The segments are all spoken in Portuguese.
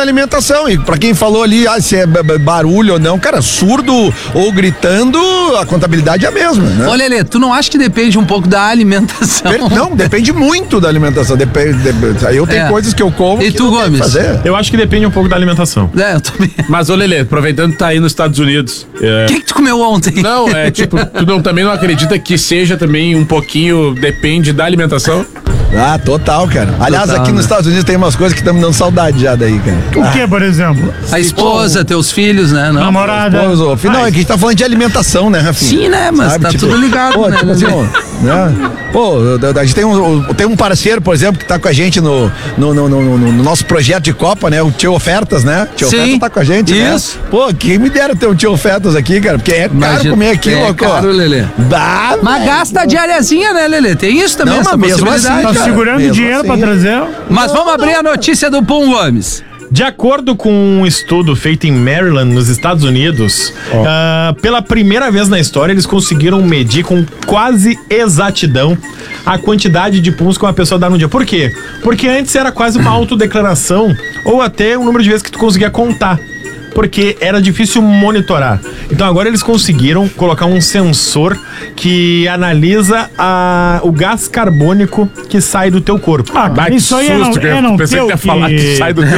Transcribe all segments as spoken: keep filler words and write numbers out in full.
da alimentação. E pra quem falou ali, ah, se é barulho ou não, cara, surdo ou gritando, a contabilidade é a mesma, né? Ô, Lelê, tu não acha que depende um pouco da alimentação? Não, depende muito da alimentação. Depende, depende, aí eu tenho é. coisas que eu como. E que tu, não Gomes? Fazer. Eu acho que depende um pouco da alimentação. É, eu também. Mas, ô, Lelê, aproveitando que tá aí nos Estados Unidos. O é... que, que tu comeu ontem? Não, é tipo, tu não, também não acredita que seja também um pouquinho, depende da alimentação? Ah, total, cara. Aliás, total, aqui né? nos Estados Unidos tem umas coisas que estão me dando saudade já daí, cara. O ah. que, por exemplo? A esposa, Pô, não. teus filhos, né? Não. Namorada. Esposa, não, é que a gente tá falando de alimentação, né, Rafinha? Sim, né? Mas Sabe, tá tipo, tudo ligado, pô, né? Tipo assim, né? Pô, a gente tem um, tem um parceiro, por exemplo, que tá com a gente no, no, no, no, no, no nosso projeto de Copa, né? O Tio Ofertas, né? Tio Sim. Ofertas tá com a gente, Isso. né? Pô, quem me dera ter um Tio Ofertas aqui, cara? Porque é caro Imagina, comer aqui, é louco. É caro, Lelê. Dá, mas gasta a diariazinha, né, Lelê? Tem isso também, não, essa mas possibilidade. Assim, tá cara, segurando dinheiro assim. pra trazer. Mas não, vamos abrir não. a notícia do Pum Gomes. De acordo com um estudo feito em Maryland, nos Estados Unidos, oh. uh, pela primeira vez na história, eles conseguiram medir com quase exatidão a quantidade de puns que uma pessoa dá no dia. Por quê? Porque antes era quase uma autodeclaração ou até o número de vezes que tu conseguia contar. Porque era difícil monitorar. Então agora eles conseguiram colocar um sensor que analisa a, o gás carbônico que sai do teu corpo. Ah, Dá isso aí susto, é não, é não pensei que ia que... falar que sai do teu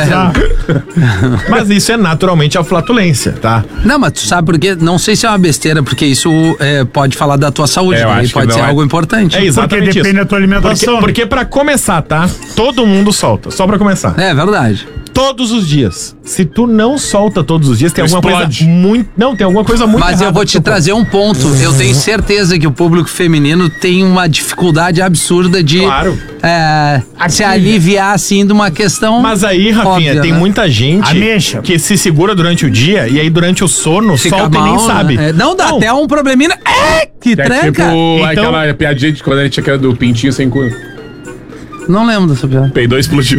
corpo. Mas isso é naturalmente a flatulência, tá? Não, mas tu sabe por quê? Não sei se é uma besteira, porque isso é, pode falar da tua saúde, é, né? E pode ser é. algo importante. É exatamente porque depende isso. da tua alimentação. Porque, porque pra começar, tá? Todo mundo solta, só pra começar. É verdade. Todos os dias. Se tu não solta todos os dias, tem alguma Explode. coisa muito... Não, tem alguma coisa muito Mas errada eu vou te trazer um ponto. Eu tenho certeza que o público feminino tem uma dificuldade absurda de claro. é, se aliviar, assim, de uma questão. Mas aí, Rafinha, óbvia, tem né? muita gente Ameixa. que se segura durante o dia e aí durante o sono Fica solta mal, e nem né? sabe. É, não, dá não. até um probleminha. É, que É tranca. tipo Então- aquela piadinha de quando a gente tinha que era do pintinho sem cu. Não lembro dessa piada. Peidou e explodiu.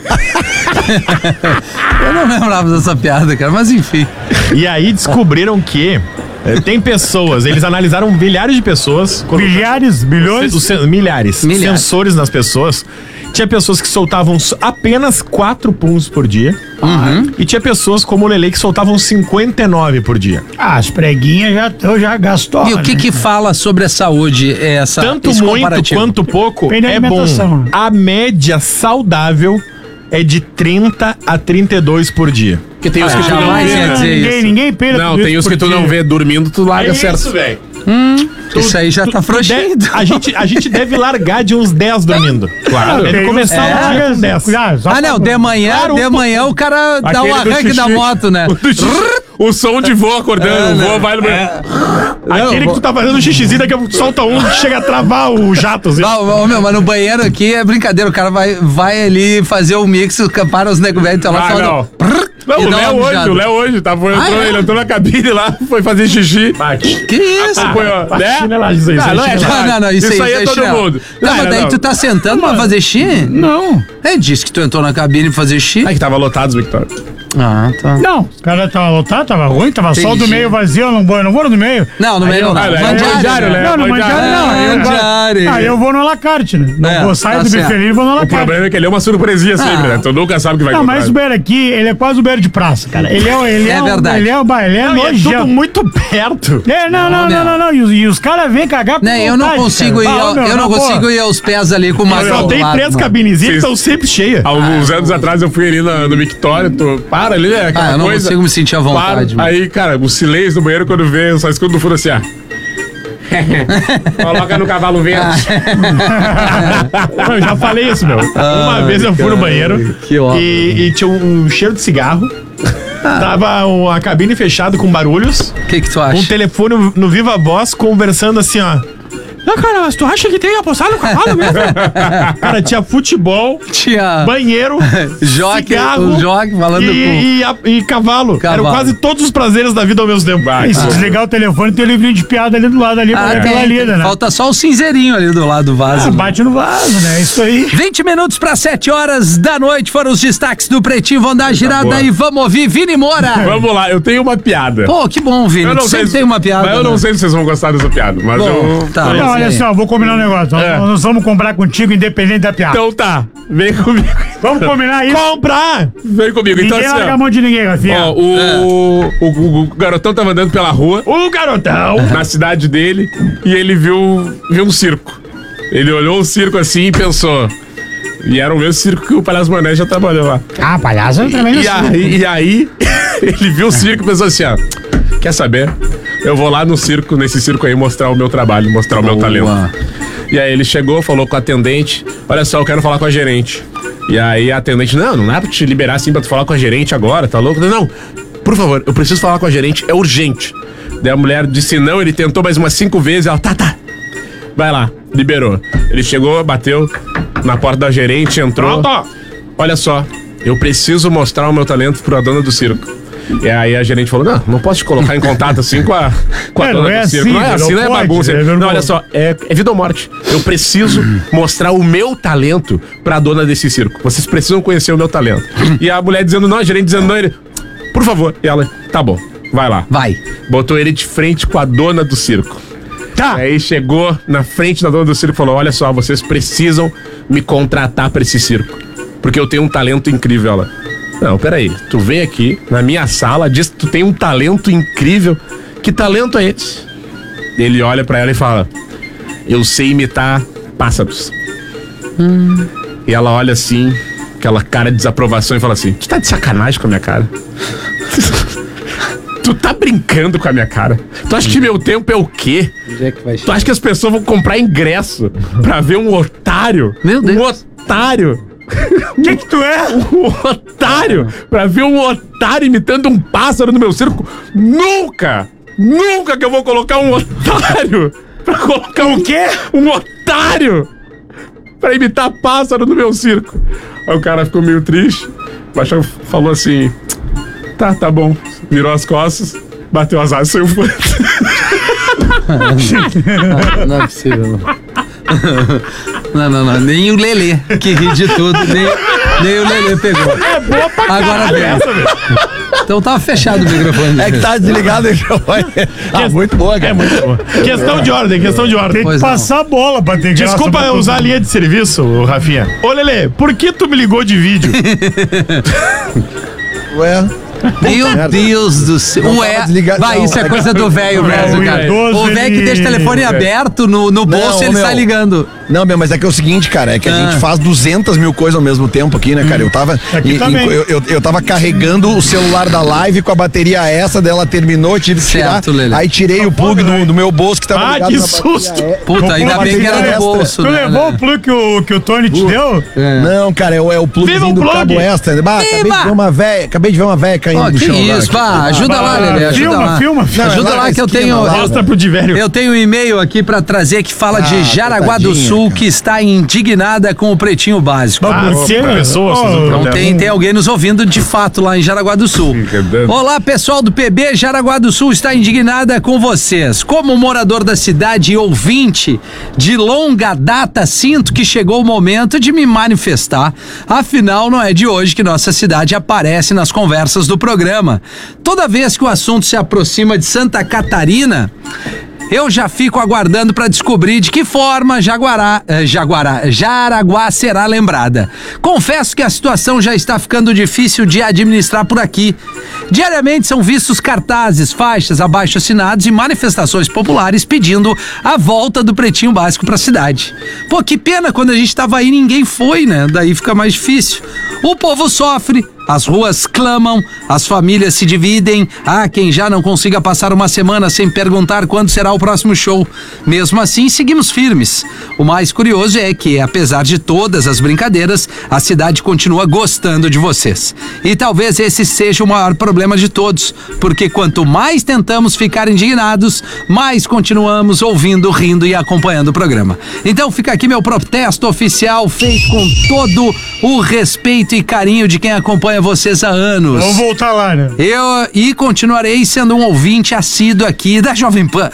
Eu não lembrava dessa piada, cara, mas enfim. E aí descobriram que é, tem pessoas, eles analisaram milhares de pessoas. Milhares, bilhões? Os, os, milhares, milhares. Sensores nas pessoas. Tinha pessoas que soltavam apenas quatro puns por dia. Uhum. E tinha pessoas como o Lelê que soltavam cinquenta e nove por dia. Ah, as preguinhas já, eu já gastou. E o que né? que fala sobre a saúde, essa, Tanto esse muito comparativo? quanto pouco Depende da é bom. alimentação. A média saudável é de trinta a trinta e dois por dia. Porque tem os Ah, que tu não jamais vê. ia né? dizer Ninguém, isso. ninguém peida Não, tudo tem isso os que tu por não dia. vê dormindo, tu larga certo. velho. Isso aí já tá frouxinho. De- a, gente, a gente deve largar de uns dez dormindo. Claro. Deve Tem começar uns- o dia é, com dez. já, só Ah, não, pra- de manhã, Claro, de o- manhã o cara dá um Aquele do arranque da xixi. moto, né? O, do xixi. O som de voo acordando, É, o né? voo vai no... É. Aquele Não, que tu tá fazendo xixizinho, daqui a pouco solta um que chega a travar o jato. Assim. Não, ô, meu, mas no banheiro aqui é brincadeira, o cara vai, vai ali fazer o mix, para os nego velho, então lá Ah, só não. do- Não, e o dá Léo uma hoje, mijada. o Léo hoje, tá, foi, Ah, entrou, é? ele entrou na cabine lá, foi fazer xixi. Que isso? Acompanhou, Bate né? chinelagem, isso aí, Ah, isso não, aí, é, chinelagem. Não, não, não, isso, Isso aí é isso todo chinelo. mundo. Não, Não, mas não, daí não. tu tá sentando pra fazer xixi? Não. É, disse que tu entrou na cabine pra fazer xixi. Ai, que tava lotado os Victor. Ah, tá. Não, o cara tava lotado, tava ruim, tava só o do Entendi. meio vazio, eu não vou, eu não vou no do meio. Não, no meio não. Ah, é Mandiário, né? Não, no Mandiário. Mandiário não. É, Eu, Mandiário. ah, eu vou no alacarte, né? Não É, vou sair tá do certo. bife e vou no O alacarte. problema é que ele é uma surpresinha sempre, Ah. né? Tu nunca sabe o que vai Não, comprar. mas o beira aqui, ele é quase o beira de praça, cara. Ele é, ele é, É um- verdade. Ele é, o ele é Não, e é nojento. tudo muito perto. É, não, não, não, não, não. E os, e os caras vêm cagar com Né, eu não vontade, consigo ir, cara. ao- Ah, meu, eu não na consigo boa. ir aos pés ali com uma Só tem três cabinezinhas que estão sempre cheias. Há alguns anos atrás eu fui ali na- no Victória, tu para ali, né? Aquela Ah, eu não coisa. consigo me sentir à vontade, Para, mano. aí, cara, o silêncio no banheiro quando vê, eu só escuto no fundo assim, ó. Coloca no cavalo verde. Não, eu já falei isso, meu. Uma vez eu fui no banheiro que óbvio. e, e tinha um, um cheiro de cigarro. Tava um- a cabine fechada com barulhos. O que que tu Um acha? telefone no Viva Voz conversando assim, ó. Não, cara, mas tu acha que tem apostado no cavalo mesmo? Cara, tinha futebol, Tinha banheiro, Joque, cigarro o Joque falando e, com... e, a- e cavalo. Cavalo. Eram quase todos os prazeres da vida ao mesmo tempo. E se desligar o telefone, tem o livrinho de piada ali do lado ali pra Ah, dar aquela tem, lida, né? falta só o cinzeirinho ali do lado do vaso. Ah, bate no vaso, né? Isso aí. vinte minutos para sete horas da noite foram os destaques do Pretinho. Vão dar a girada boa. e vamos ouvir Vini Moura. Vamos lá, eu tenho uma piada. Pô, que bom, Vini. Eu Tu não sei sempre se- tem uma piada. Mas eu não né? sei se vocês vão gostar dessa piada, mas Bom, eu... tá. Não, olha só, vou combinar um negócio. É. Nós, nós vamos comprar contigo independente da piada. Então tá, vem comigo. Vamos combinar isso. Comprar! Vem comigo. Ninguém Então assim, larga a ó, mão de ninguém, Rafinha. ó, o, o, o, o garotão tava andando pela rua, O garotão! na cidade dele, e ele viu, viu um circo. Ele olhou o circo assim e pensou... E era o mesmo circo que o Palhaço Mané já trabalhou lá. Ah, palhaço eu também não E sei. aí, e aí ele viu o circo e pensou assim, ó... Quer saber? Eu vou lá no circo, nesse circo aí, mostrar o meu trabalho, mostrar o meu talento. E aí ele chegou, falou com a atendente, olha só, eu quero falar com a gerente. E aí a atendente, não, não dá pra te liberar assim pra tu falar com a gerente agora, tá louco? Não, por favor, eu preciso falar com a gerente, é urgente. Daí a mulher disse não, ele tentou mais umas cinco vezes, ela, tá, tá, vai lá, liberou. Ele chegou, bateu na porta da gerente, entrou. Pronto. Olha só, eu preciso mostrar o meu talento pra dona do circo. E aí a gerente falou, não, não posso te colocar em contato assim com a, com a É, dona não é do circo. assim, Não é assim, não não é pode, bagunça. é Não, verdade. olha só, é, é vida ou morte. Eu preciso mostrar o meu talento pra dona desse circo. Vocês precisam conhecer o meu talento. E a mulher dizendo não, a gerente dizendo não, ele, por favor. E ela, tá bom, vai lá. Vai. Botou ele de frente com a dona do circo. Tá. Aí chegou na frente da dona do circo e falou, olha só, vocês precisam me contratar pra esse circo. Porque eu tenho um talento incrível. Ela, não, peraí, tu vem aqui na minha sala, diz que tu tem um talento incrível. Que talento é esse? Ele olha pra ela e fala, eu sei imitar pássaros. Hum. E ela olha assim, aquela cara de desaprovação e fala assim, tu tá de sacanagem com a minha cara? Tu tá brincando com a minha cara? Tu acha que meu tempo é o quê? Onde é que vai Tu acha que as pessoas vão comprar ingresso pra ver um otário? Meu Deus. Um otário! O que que tu é? Um otário! Pra ver um otário imitando um pássaro no meu circo? Nunca! Nunca que eu vou colocar um otário! Pra colocar um quê? Um otário! Pra imitar pássaro no meu circo. Aí o cara ficou meio triste, mas falou assim: tá, tá bom. Virou as costas, bateu as asas e saiu fora. Não, não é possível. Não, não, não. Nem o Lelê, que ri de tudo, nem, nem o Lelê pegou. É boa pra Agora caralho vem. essa, velho. Então tava fechado o microfone. É que tá desligado o microfone. Ah, muito boa, cara. É muito boa. Questão de ordem, questão de ordem. Tem que Pois não. passar a bola pra ter graça Desculpa pra eu usar a linha de serviço, ô, Rafinha. Ô, Lelê, por que tu me ligou de vídeo? Ué. Meu merda. Deus do céu. Não Ué, tava desligado, vai, não. isso é coisa do velho Não, mesmo, o cara. idoso, O velho que ele- deixa o telefone aberto no, no bolso e ele meu. sai ligando. Não, meu, mas é que é o seguinte, cara, é que a Ah. gente faz duzentas mil coisas ao mesmo tempo aqui, né, cara? Eu tava. Aqui em- também. em- eu, eu, eu tava carregando o celular da live com a bateria essa, dela terminou, tive que tirar. Certo, Lelê. Aí tirei o plug do, do meu bolso que tava Ah, ligado que na bateria susto! é- Puta, ainda bem que era bateria no extra. bolso, Tu né? levou o plug que o, que o Tony te deu? Não, cara, é, o- é o Viva plugzinho o do plug! cabo extra. Bah, acabei Viva! de ver uma véia, acabei de ver uma véia caindo Ó, do que chão. isso, agora. pá, ajuda lá, Lelê, ajuda filma, lá. filma, filma. Ajuda Não, é lá lá na que eu esquina, tenho. lá. eu- Mostra pro Divério. Eu tenho um e-mail aqui pra trazer que fala de Ah, Jaraguá do coitadinha, Sul, cara. que está indignada com o Pretinho Básico. Ah, por quê, pra né? pessoas, Ô, vocês não Então Olha, tem, tem alguém nos ouvindo de fato lá em Jaraguá do Sul. dando. Olá, pessoal do P B, Jaraguá do Sul está indignada com vocês. Como morador da cidade e ouvinte de longa data, sinto que chegou o momento de me manifestar. Afinal, não é de hoje que nossa cidade aparece nas conversas do programa. Toda vez que o assunto se aproxima de Santa Catarina, eu já fico aguardando para descobrir de que forma Jaguará, eh, Jaguará, Jaraguá será lembrada. Confesso que a situação já está ficando difícil de administrar por aqui. Diariamente são vistos cartazes, faixas, abaixo-assinados e manifestações populares pedindo a volta do Pretinho Básico para a cidade. Pô, que pena, quando a gente estava aí ninguém foi, né? Daí fica mais difícil. O povo sofre, as ruas clamam, as famílias se dividem. Há quem já não consiga passar uma semana sem perguntar quando será o próximo show. Mesmo assim, seguimos firmes. O mais curioso é que, apesar de todas as brincadeiras, a cidade continua gostando de vocês. E talvez esse seja o maior problema de todos, porque quanto mais tentamos ficar indignados, mais continuamos ouvindo, rindo e acompanhando o programa. Então fica aqui meu protesto oficial, feito com todo o respeito respeito e carinho de quem acompanha vocês há anos. Vamos voltar lá, né? Eu e continuarei sendo um ouvinte assíduo aqui da Jovem Pan.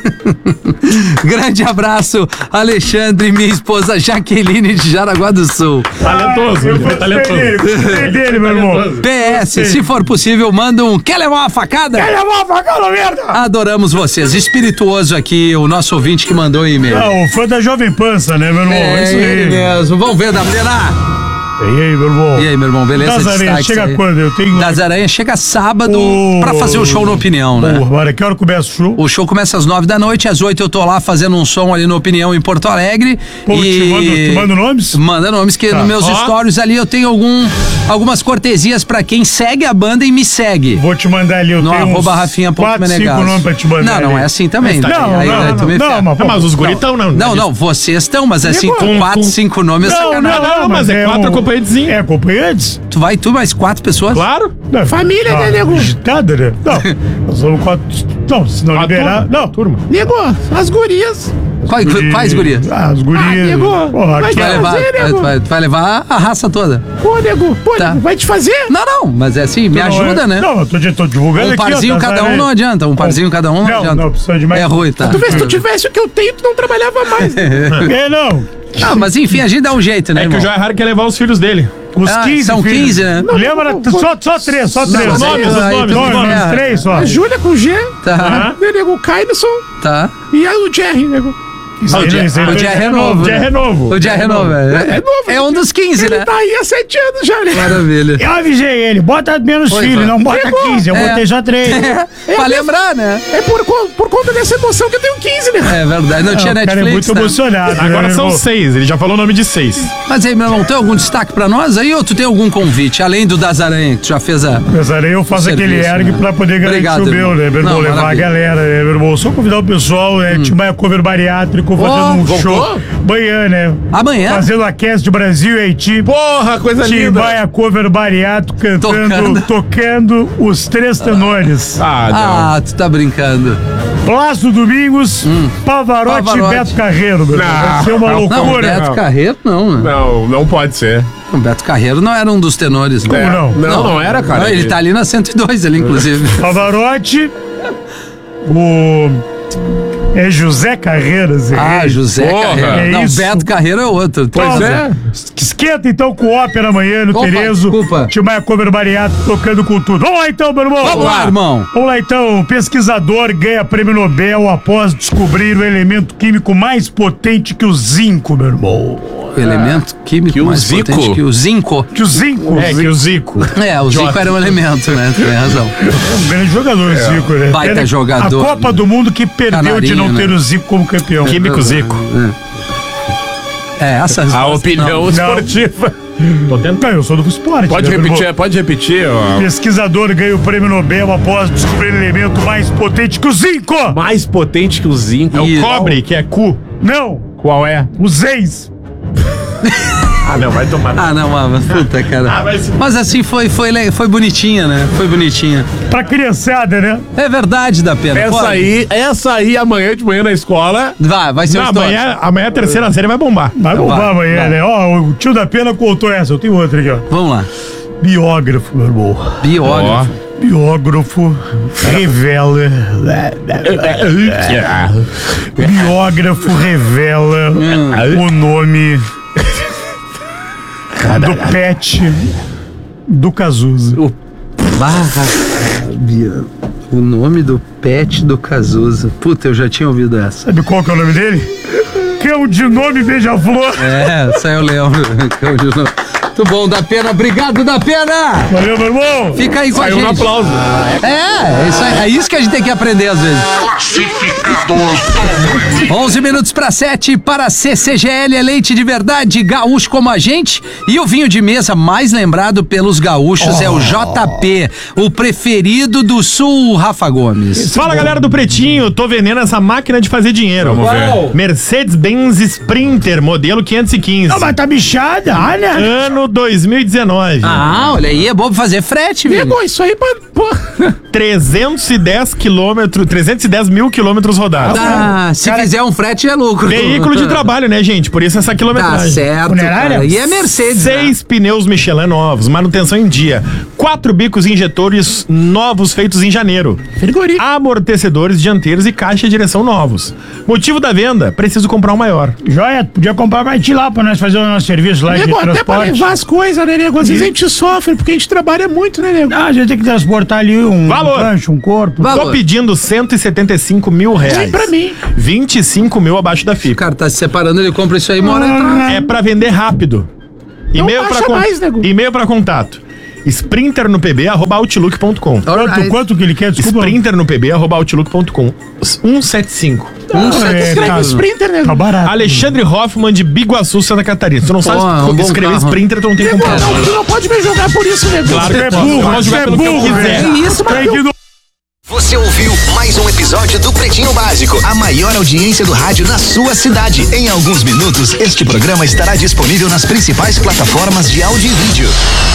Grande abraço, Alexandre e minha esposa Jaqueline de Jaraguá do Sul. Talentoso, Eu ele é talentoso. gostei dele, gostei dele, meu irmão. P S, se for possível, manda um quer levar uma facada? Ele é uma facada, merda! Adoramos vocês. Espirituoso aqui, o nosso ouvinte que mandou o e-mail. Ah, o fã da Jovem Pança, né, meu irmão? É, isso ele aí. mesmo. Vamos ver, Dabrena. E aí, meu irmão? E aí, meu irmão, beleza? Das Aranhas Destaques chega aí. quando? Eu tenho... Das Aranhas chega sábado Oh. pra fazer o show no Opinião, né? Porra, bora, que hora começa o show? O show começa às nove da noite, às oito eu tô lá fazendo um som ali no Opinião em Porto Alegre. Pô, e... te mando, te mando nomes? Manda nomes, que Tá. nos meus Ó. stories ali eu tenho algum, algumas cortesias pra quem segue a banda e me segue. Vou te mandar ali, eu No tenho arroba uns Rafinha ponto quatro, cinco Menegasso. nomes pra te mandar Não, não ali. é assim também. né? Não, Aí, não, aí tu não, me não, ferra. mas, Ah, mas os guritão não. Não, não, vocês estão, mas assim, Nego- com quatro, com- cinco nomes é Não, sacanagem. não, não, mas é quatro acompanhantezinhos. É, acompanhantes? Tu vai, tu mais quatro pessoas? Claro. Não, Família, ah, né, nego? Digitada, né? Não, nós somos quatro... Não, se não A liberar... turma. Não, Turma. Nego, as gurias. Quais, quais gurias? Ah, as gurias... Ah, nego, Porra, vai aqui, Tu vai Quer levar, fazer, vai, nego? vai- tu vai levar a raça toda. Pô, nego, pô, Tá. nego, vai te fazer? Não, não, mas é assim, me não, ajuda, é- né? Não, eu tô, tô divulgando Um aqui, ó, parzinho das cada um aranhas. não adianta. Um parzinho cada um não, Não, adianta. não, precisa de mais- É ruim, tá? Tu vê, se tu tivesse o que eu tenho, tu não trabalhava mais. É, não. Não, mas enfim, a gente dá um jeito, né, É que o irmão? Joy Harry quer levar os filhos dele. Os Ah, quinze, são filhos. quinze, né? Lembra? Só, só três, só três. mas Os nomes, os aí nomes, tu os me nomes. ferra. três só. A Júlia com G, Tá, né, nego, o Kainson tá. e aí o Jerry, nego. Isso aí, Jerry- isso aí O é Jerry é novo. O Jerry é novo. O Jerry é novo, é. É novo. É um dos quinze, Ele né? tá aí há sete anos já, né? Maravilha. Eu avisei ele, bota menos Oi, filhos, Fran. não bota Pegou. quinze, eu É. botei só três. Pra lembrar, né? É por, co- por conta dessa emoção que eu tenho quinze, né? É verdade, não tinha o cara é Netflix, muito né? emocionado. Agora né, são irmão? seis, ele já falou o nome de seis. Mas aí, meu irmão, tem algum destaque pra nós aí ou tu tem algum convite? Além do das aranhas, que tu já fez a... Mas aí eu faço Serviço, aquele ergue né? pra poder garantir Obrigado, o meu, irmão. né, meu irmão? Não, Levar maravilha. a galera, né, meu irmão? Só convidar o pessoal, né? Timbaia Cover Bariátrico, fazendo um voltou? show. Amanhã, né? Amanhã? Fazendo a cast Brasil e Haiti. Porra, coisa linda. Timbaia Cover Bariátrico cantando, Tocando. tocando os três tenores. Ah, não. Ah, tu tá brincando. Plácido Domingos, Pavarotti, Pavarotti. e Beto Carreiro, meu irmão. Vai ser uma não, Não, loucura. Beto Carreiro não, né? Não, não pode ser. O Beto Carreiro não era um dos tenores, né? Como não? Não, não era, cara. Não, ele tá ali na cento e dois ali, inclusive. Pavarotti, o... É José Carreiras. Ah, errei. José Porra, Carreiro. é Não, isso. Beto Carreiro é outro. Pois Nossa. é. Esquenta então com ópera amanhã no Opa, Terezo. desculpa. Timbaia Cover Bariato tocando com tudo. Vamos lá então, meu irmão. Vamos lá, irmão. Vamos lá então. Pesquisador ganha prêmio Nobel após descobrir o elemento químico mais potente que o zinco, meu irmão. O elemento químico Que o mais Zico? potente que o zinco. Que o zinco. É, que o Zico. É, o zinco era um elemento, né? Tu tem razão. Um grande jogador, o Zico, né? Baita Pena- jogador. A Copa do Mundo que perdeu de Canarinho, não ter né? o Zico como campeão. Químico Zico. É, essa A opinião esportiva. Tô tentando. Não, eu sou do esporte. Pode né, meu repetir, irmão? pode repetir. Ó. Pesquisador ganha o prêmio Nobel após descobrir o elemento mais potente que o zinco. Mais potente que o zinco. É o Ih, cobre, que é cu. Não, Qual é? os ex. Ah, não, vai tomar. Ah, não, mas puta, cara. Ah, mas- Mas assim, foi, foi, le- foi bonitinha, né? Foi bonitinha. Pra criançada, né? É verdade, da pena. Essa Pode? aí, essa aí amanhã de manhã na escola. Vai, vai ser Não, o estouro. amanhã, amanhã a terceira série vai bombar. Vai bombar vai, amanhã, vai. né? Ó, o tio da pena contou essa. Eu tenho outra aqui, ó. Vamos lá. Biógrafo, meu irmão. Biógrafo. Biógrafo revela. Biógrafo revela o nome do pet do Cazuza. Barra. Bia- O nome do pet do Cazuza. Puta, eu já tinha ouvido essa. Sabe qual que é o nome dele? Cão de nome Beija-Flor. É, essa eu lembro. Muito bom, da pena. Obrigado, da pena. Valeu, meu irmão. Fica aí com Saiu a um gente. aplauso. É, é isso, aí, é isso que a gente tem que aprender às vezes. onze minutos para sete para C C G L, é leite de verdade, gaúcho como a gente. E o vinho de mesa mais lembrado pelos gaúchos é o J P, o preferido do Sul, Rafa Gomes. Fala, galera do Pretinho. Tô vendendo essa máquina de fazer dinheiro. Vamos ver. Mercedes-Benz Sprinter, modelo quinhentos e quinze. Não, mas tá bichada, olha. Ano ano dois mil e dezenove. Ah, olha aí, é bom pra fazer frete, viu? Nego, isso aí pra... pô. trezentos e dez quilômetros, trezentos e dez mil quilômetros rodados. Ah, se fizer um frete é lucro. Veículo de trabalho, né, gente? Por isso essa Tá quilometragem. certo, Funerária? cara. E é Mercedes, Seis pneus Michelin novos, manutenção em dia. Quatro bicos injetores novos feitos em janeiro. Frigorífico. Amortecedores dianteiros e caixa de direção novos. Motivo da venda? Preciso comprar um maior. Joia, podia comprar pra ti lá pra nós fazer o nosso serviço lá de Nego, até pra transporte. levar as coisas, né, nego? Às vezes a gente sofre, porque a gente trabalha muito, né, nego? Ah, a gente tem que transportar ali um Valor. gancho, um corpo. Valor. Tô pedindo cento e setenta e cinco mil reais. Vem pra mim. vinte e cinco mil abaixo da O F I P. cara tá se separando, ele compra isso aí e mora atrás. É pra vender rápido. E-mail baixa pra, con- mais, nego. e-mail pra contato. Sprinter no pb arroba outlook ponto com. Quanto, Alright. quanto que ele quer? Desculpa. Sprinter no pb arroba outlook ponto com. cento e setenta e cinco. Um É, sete Escreve tá- Sprinter, nego. Tá barato. Alexandre Hoffman de Biguaçu, Santa Catarina. Se tu não sabe Pô, é um bom escrever carro. Sprinter, tu não tem Nego, como não, tu não pode me julgar por isso, nego. Claro que é posso. burro, Eu posso jogar é pelo que eu burro, quiser. velho. Isso, Tem que do- Você ouviu mais um episódio do Pretinho Básico, a maior audiência do rádio na sua cidade. Em alguns minutos, este programa estará disponível nas principais plataformas de áudio e vídeo.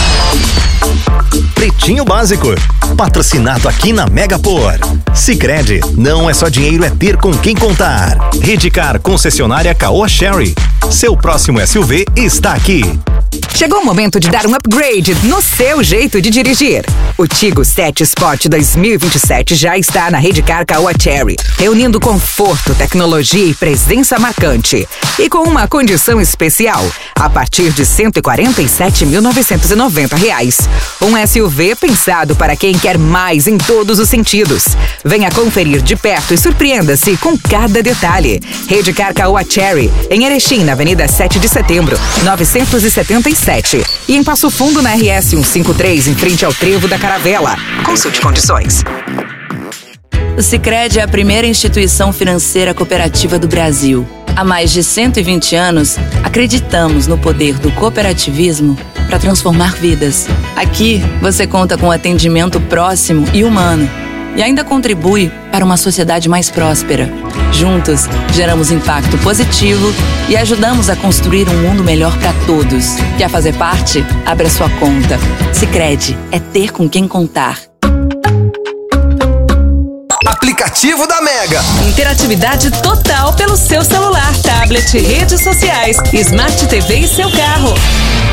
Pretinho Básico, patrocinado aqui na Megapor. Sicredi, não é só dinheiro, é ter com quem contar. Redcar, concessionária Caoa Sherry. Seu próximo S U V está aqui. Chegou o momento de dar um upgrade no seu jeito de dirigir. O Tigo sete Sport dois mil e vinte e sete já está na Redcar Caoa Chery, reunindo conforto, tecnologia e presença marcante. E com uma condição especial, a partir de cento e quarenta e sete mil novecentos e noventa reais. Um S U V pensado para quem quer mais em todos os sentidos. Venha conferir de perto e surpreenda-se com cada detalhe. Redcar Caoa Chery, em Erechim, na Avenida sete de Setembro, novecentos e setenta e sete. E em Passo Fundo, na R S cento e cinquenta e três, em frente ao Trevo da Caravela. Consulte condições. O Sicredi é a primeira instituição financeira cooperativa do Brasil. Há mais de cento e vinte anos, acreditamos no poder do cooperativismo para transformar vidas. Aqui, você conta com atendimento próximo e humano. E ainda contribui para uma sociedade mais próspera. Juntos, geramos impacto positivo e ajudamos a construir um mundo melhor para todos. Quer fazer parte? Abra sua conta. Sicredi é ter com quem contar. Aplicativo da Mega. Interatividade total pelo seu celular, tablet, redes sociais, Smart T V e seu carro.